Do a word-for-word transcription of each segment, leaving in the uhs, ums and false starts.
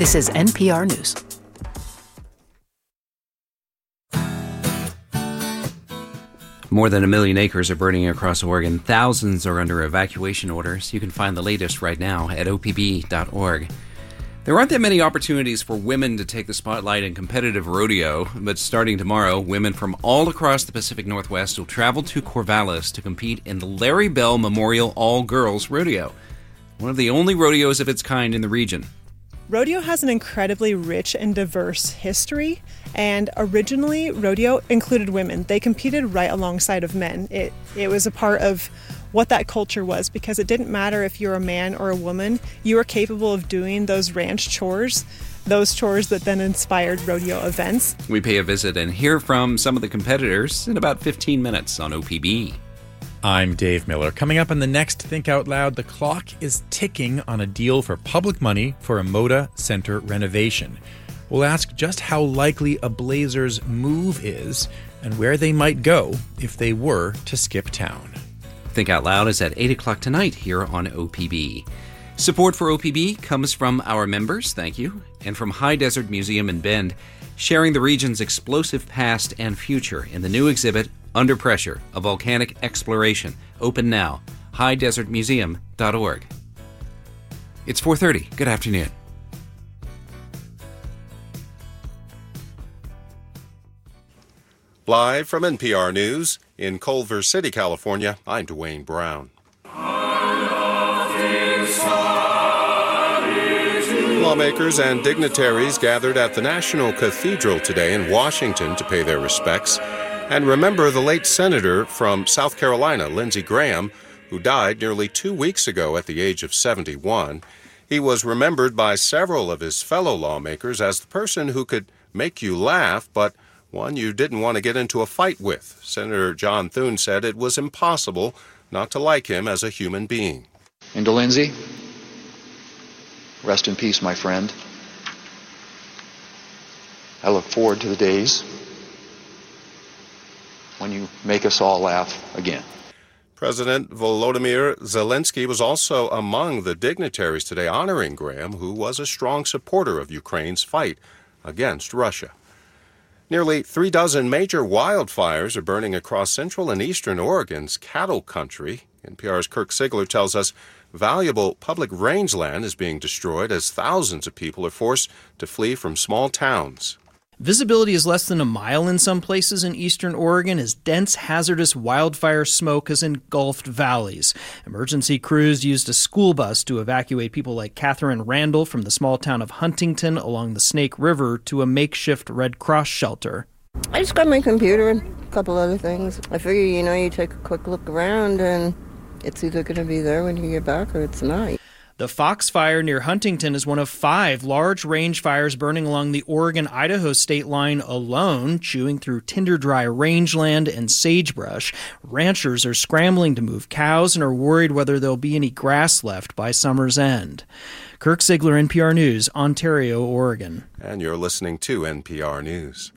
This is N P R News. More than a million acres are burning across Oregon. Thousands are under evacuation orders. You can find the latest right now at O P B dot org. There aren't that many opportunities for women to take the spotlight in competitive rodeo, but starting tomorrow, women from all across the Pacific Northwest will travel to Corvallis to compete in the Larry Bell Memorial All-Girls Rodeo, one of the only rodeos of its kind in the region. Rodeo has an incredibly rich and diverse history, and originally rodeo included women. They competed right alongside of men. It it was a part of what that culture was, because it didn't matter if you're a man or a woman, you were capable of doing those ranch chores, those chores that then inspired rodeo events. We pay a visit and hear from some of the competitors in about fifteen minutes on O P B. I'm Dave Miller. Coming up on the next Think Out Loud, the clock is ticking on a deal for public money for a Moda Center renovation. We'll ask just how likely a Blazers move is and where they might go if they were to skip town. Think Out Loud is at eight o'clock tonight here on O P B. Support for O P B comes from our members, thank you, and from High Desert Museum in Bend, sharing the region's explosive past and future in the new exhibit, Under Pressure, a Volcanic Exploration. Open now, high desert museum dot org. It's four thirty. Good afternoon. Live from N P R News in Culver City, California, I'm Dwayne Brown. Lawmakers and dignitaries gathered at the National Cathedral today in Washington to pay their respects and remember the late senator from South Carolina, Lindsey Graham, who died nearly two weeks ago at the age of seventy-one. He was remembered by several of his fellow lawmakers as the person who could make you laugh, but one you didn't want to get into a fight with. Senator John Thune said it was impossible not to like him as a human being. And to Lindsey, rest in peace, my friend. I look forward to the days when you make us all laugh again. President Volodymyr Zelensky was also among the dignitaries today honoring Graham, who was a strong supporter of Ukraine's fight against Russia. Nearly three dozen major wildfires are burning across central and eastern Oregon's cattle country. N P R's Kirk Sigler tells us valuable public rangeland is being destroyed as thousands of people are forced to flee from small towns. Visibility is less than a mile in some places in eastern Oregon as dense, hazardous wildfire smoke has engulfed valleys. Emergency crews used a school bus to evacuate people like Catherine Randall from the small town of Huntington along the Snake River to a makeshift Red Cross shelter. I just got my computer and a couple other things. I figure, you know, you take a quick look around and it's either going to be there when you get back or it's not. The Fox Fire near Huntington is one of five large range fires burning along the Oregon-Idaho state line alone, chewing through tinder-dry rangeland and sagebrush. Ranchers are scrambling to move cows and are worried whether there'll be any grass left by summer's end. Kirk Sigler, N P R News, Ontario, Oregon. And you're listening to N P R News.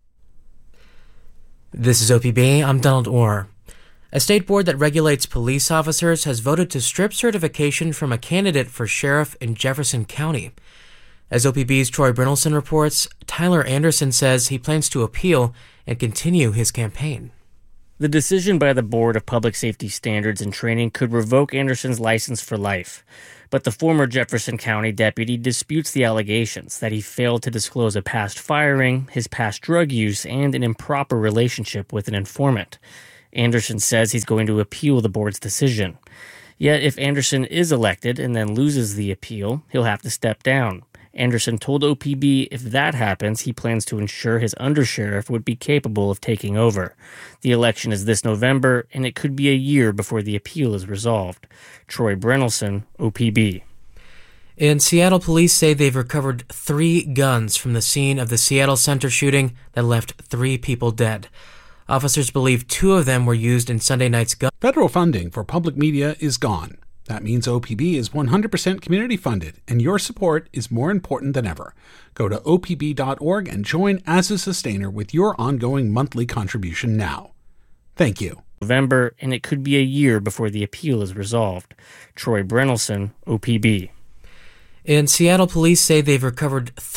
This is O P B. I'm Donald Orr. A state board that regulates police officers has voted to strip certification from a candidate for sheriff in Jefferson County. As O P B's Troy Brynelson reports, Tyler Anderson says he plans to appeal and continue his campaign. The decision by the Board of Public Safety Standards and Training could revoke Anderson's license for life. But the former Jefferson County deputy disputes the allegations that he failed to disclose a past firing, his past drug use, and an improper relationship with an informant. Anderson says he's going to appeal the board's decision. Yet if Anderson is elected and then loses the appeal, he'll have to step down. Anderson told O P B if that happens, he plans to ensure his undersheriff would be capable of taking over. The election is this November, and it could be a year before the appeal is resolved. Troy Brynelson, O P B. In Seattle, police say they've recovered three guns from the scene of the Seattle Center shooting that left three people dead. Officers believe two of them were used in Sunday night's gun. Federal funding for public media is gone. That means O P B is one hundred percent community funded, and your support is more important than ever. Go to O P B dot org and join as a sustainer with your ongoing monthly contribution now. Thank you. November, and it could be a year before the appeal is resolved. Troy Brynelson, O P B. In Seattle, police say they've recovered